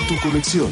tu conexión.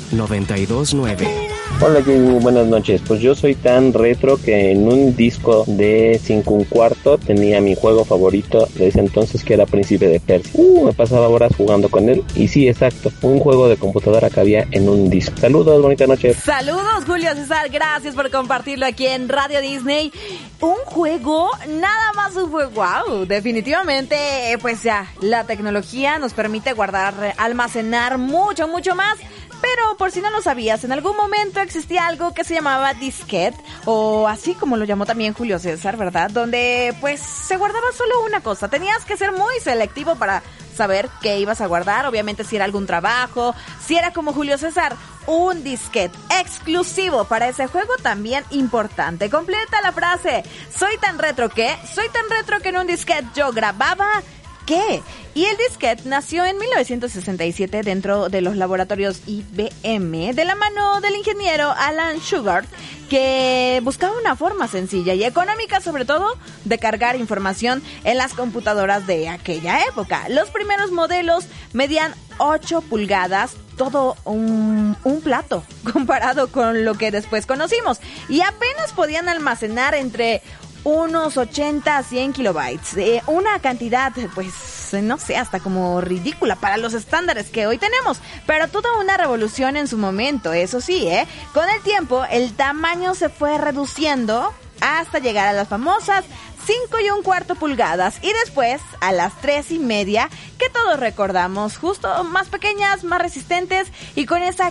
92.9. Hola Jamie, buenas noches. Pues yo soy tan retro que en un disco de 5 1/4 tenía mi juego favorito de ese entonces, que era Príncipe de Persia. Me pasaba horas jugando con él. Y sí, exacto, un juego de computadora que había en un disco. Saludos, bonita noche. Saludos, Julio César, gracias por compartirlo aquí en Radio Disney. Un juego, nada más un juego. Wow, definitivamente, pues ya, la tecnología nos permite guardar, almacenar mucho más. Pero por si no lo sabías, en algún momento existía algo que se llamaba disquete, o así como lo llamó también Julio César, ¿verdad? Donde pues se guardaba solo una cosa. Tenías que ser muy selectivo para saber qué ibas a guardar. Obviamente si era algún trabajo, si era como Julio César, un disquete exclusivo para ese juego, también importante. Completa la frase: soy tan retro que en un disquete yo grababa... ¿Qué? Y el disquete nació en 1967 dentro de los laboratorios IBM de la mano del ingeniero Alan Shugart, que buscaba una forma sencilla y económica, sobre todo, de cargar información en las computadoras de aquella época. Los primeros modelos medían 8 pulgadas, todo un plato comparado con lo que después conocimos, y apenas podían almacenar entre unos 80 a 100 kilobytes, una cantidad, pues, no sé, hasta como ridícula para los estándares que hoy tenemos, pero toda una revolución en su momento, eso sí, con el tiempo el tamaño se fue reduciendo hasta llegar a las famosas 5 1/4 pulgadas y después a las 3.5, que todos recordamos, justo más pequeñas, más resistentes y con esa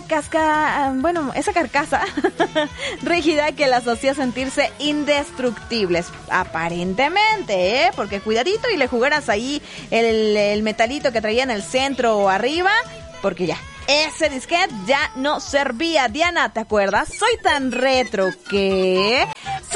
esa carcasa rígida que las hacía sentirse indestructibles, aparentemente, porque cuidadito y le jugaras ahí el metalito que traía en el centro o arriba, porque ya, ese disquete ya no servía. Diana, ¿te acuerdas? Soy tan retro que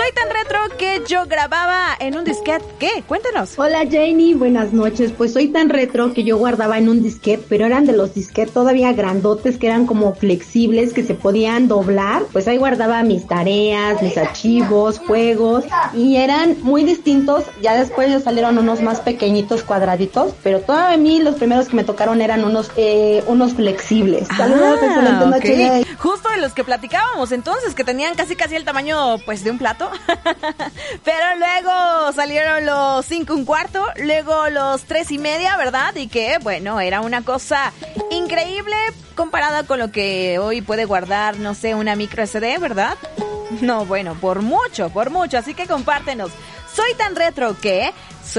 yo grababa en un disquete. ¿Qué? Cuéntanos. Hola Janie, buenas noches. Pues soy tan retro que yo guardaba en un disquete, pero eran de los disquetes todavía grandotes, que eran como flexibles, que se podían doblar. Pues ahí guardaba mis tareas, mis archivos, juegos, y eran muy distintos. Ya después ya salieron unos más pequeñitos, cuadraditos, pero todavía a mí los primeros que me tocaron eran unos flexibles. Saludos, excelente noche. Justo de los que platicábamos entonces, que tenían casi el tamaño pues de un plato. Pero luego salieron los 5 1/4, luego los 3.5, ¿verdad? Y que bueno, era una cosa increíble comparada con lo que hoy puede guardar, no sé, una micro SD, ¿verdad? No, bueno, por mucho, así que compártenos. Soy tan retro que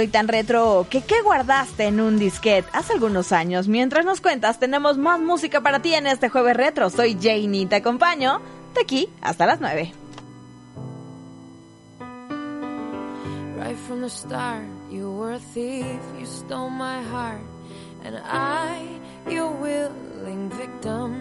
¿qué guardaste en un disquete hace algunos años? Mientras nos cuentas, tenemos más música para ti en este jueves retro. Soy Janie, te acompaño de aquí hasta las 9. Right from the start, you were a thief, you stole my heart, and I, your willing victim.